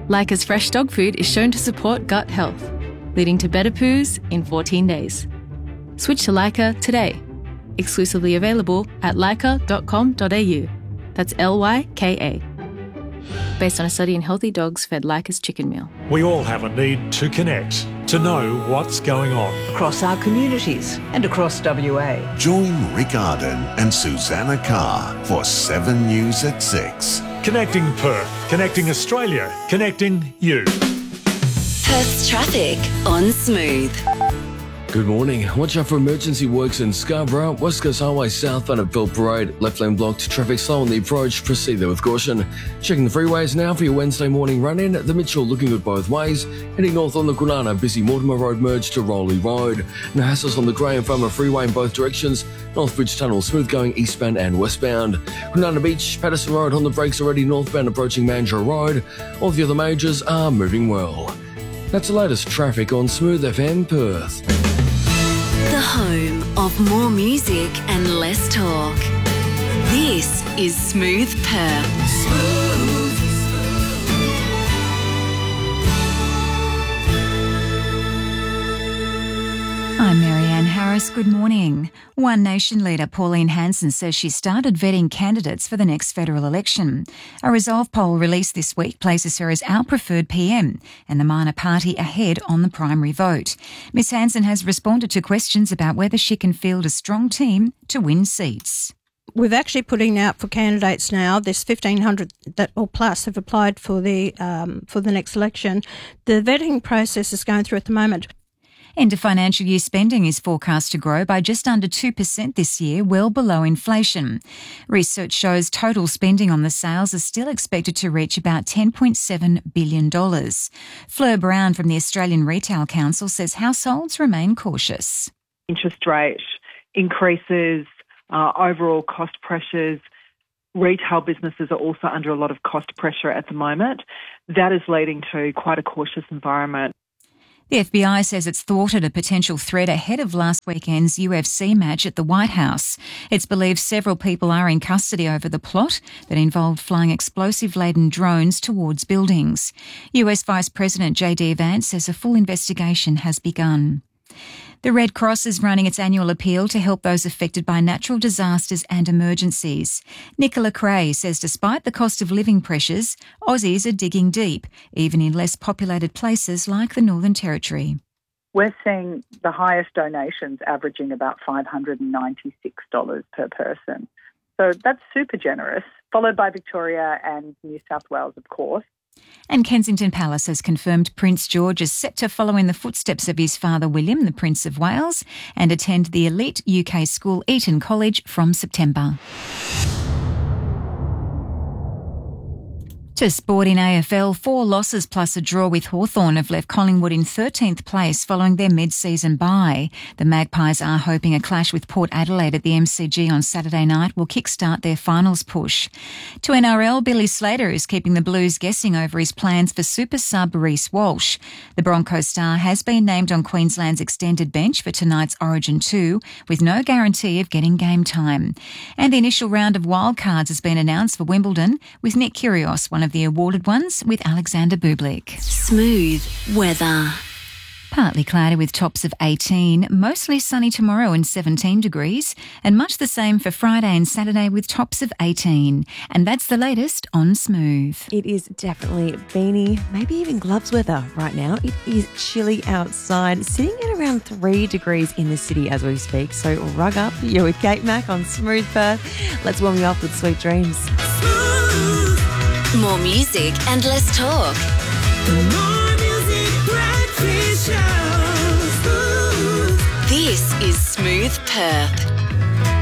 Leica's fresh dog food is shown to support gut health, leading to better poos in 14 days. Switch to Leica today. Exclusively available at leica.com.au. That's Lyka. Based on a study in healthy dogs fed Leica's chicken meal. We all have a need to connect, to know what's going on. Across our communities and across WA. Join Rick Arden and Susanna Carr for 7 News at 6. Connecting Perth, connecting Australia, connecting you. Perth's traffic on Smooth. Good morning. Watch out for emergency works in Scarborough. West Coast Highway southbound at Belt Parade. Left lane blocked. Traffic slow on the approach. Proceed there with caution. Checking the freeways now for your Wednesday morning run-in. The Mitchell looking good both ways. Heading north on the Kwinana. Busy Mortimer Road merge to Rowley Road. No hassles on the Grey and Farmer Freeway in both directions. Northbridge Tunnel smooth going eastbound and westbound. Kwinana Beach, Patterson Road on the brakes already northbound approaching Mandurah Road. All the other majors are moving well. That's the latest traffic on Smooth FM Perth. The home of more music and less talk. This is Smooth Perth. Smooth. I'm Marianne Harris. Good morning. One Nation leader Pauline Hanson says she started vetting candidates for the next federal election. A Resolve poll released this week places her as our preferred PM and the minor party ahead on the primary vote. Ms Hanson has responded to questions about whether she can field a strong team to win seats. We're actually putting out for candidates now. There's 1,500 that or plus have applied for the next election. The vetting process is going through at the moment. End of financial year spending is forecast to grow by just under 2% this year, well below inflation. Research shows total spending on the sales is still expected to reach about $10.7 billion. Fleur Brown from the Australian Retail Council says households remain cautious. Interest rate increases, overall cost pressures. Retail businesses are also under a lot of cost pressure at the moment. That is leading to quite a cautious environment. The FBI says it's thwarted a potential threat ahead of last weekend's UFC match at the White House. It's believed several people are in custody over the plot that involved flying explosive-laden drones towards buildings. US Vice President J.D. Vance says a full investigation has begun. The Red Cross is running its annual appeal to help those affected by natural disasters and emergencies. Nicola Cray says despite the cost of living pressures, Aussies are digging deep, even in less populated places like the Northern Territory. We're seeing the highest donations averaging about $596 per person. So that's super generous, followed by Victoria and New South Wales, of course. And Kensington Palace has confirmed Prince George is set to follow in the footsteps of his father William, the Prince of Wales, and attend the elite UK school Eton College from September. To sport in AFL, 4 losses plus a draw with Hawthorn have left Collingwood in 13th place following their mid-season bye. The Magpies are hoping a clash with Port Adelaide at the MCG on Saturday night will kickstart their finals push. To NRL, Billy Slater is keeping the Blues guessing over his plans for super sub Reece Walsh. The Broncos star has been named on Queensland's extended bench for tonight's Origin 2 with no guarantee of getting game time. And the initial round of wildcards has been announced for Wimbledon with Nick Kyrgios, one of the awarded ones, with Alexander Bublik. Smooth weather. Partly cloudy with tops of 18, mostly sunny tomorrow and 17 degrees, and much the same for Friday and Saturday with tops of 18. And that's the latest on Smooth. It is definitely beanie, maybe even gloves weather right now. It is chilly outside, sitting at around 3 degrees in the city as we speak. So rug up. You're with Kate Mack on Smooth Perth. Let's warm you up with sweet dreams. Smooth. More music and less talk. More music, breakfast show. This is Smooth Perth.